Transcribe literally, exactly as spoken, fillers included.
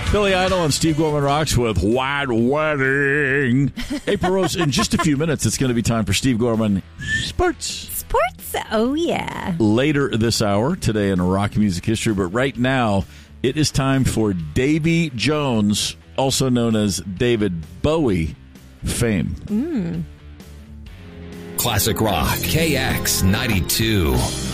Billy Idol and Steve Gorman Rocks with White Wedding. April Rose, in just a few minutes, it's going to be time for Steve Gorman Sports. Sports, oh yeah. Later this hour, today in rock music history, but right now, it is time for Davy Jones, also known as David Bowie, fame. Mm. Classic Rock, K X ninety-two.